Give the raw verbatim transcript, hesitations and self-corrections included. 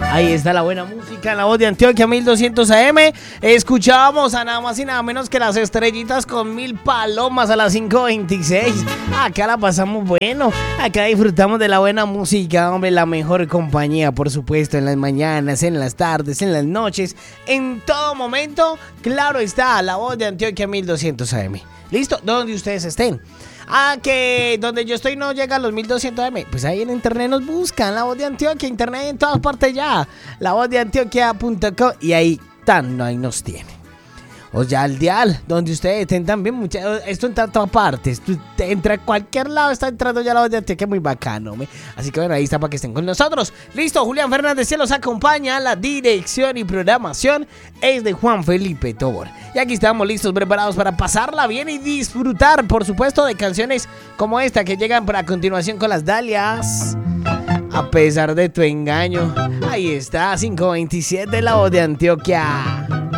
Ahí está la buena música en la voz de Antioquia mil doscientos A M. Escuchábamos a nada más y nada menos que las estrellitas con Mil Palomas a las cinco veintiséis. Acá la pasamos bueno. Acá disfrutamos de la buena música, hombre, la mejor compañía, por supuesto, en las mañanas, en las tardes, en las noches, en todo momento. Claro está, la voz de Antioquia mil doscientos A M. ¿Listo? Donde ustedes estén. Ah, que donde yo estoy no llega a los mil doscientos A M. Pues ahí en internet nos buscan La Voz de Antioquia, internet en todas partes ya. la voz de antioquia punto com y ahí tan, ahí nos tiene. O ya al dial, donde ustedes estén también. Mucha, esto entra a todas partes. Tú te entra a cualquier lado, está entrando ya La Voz de Antioquia, muy bacano, ¿me? Así que bueno, ahí está para que estén con nosotros. Listo, Julián Fernández se los acompaña. La dirección y programación es de Juan Felipe Tobor. Y aquí estamos listos, preparados para pasarla bien y disfrutar, por supuesto, de canciones como esta que llegan para continuación con las Dalias. A pesar de tu engaño. Ahí está, cinco veintisiete, La Voz de Antioquia.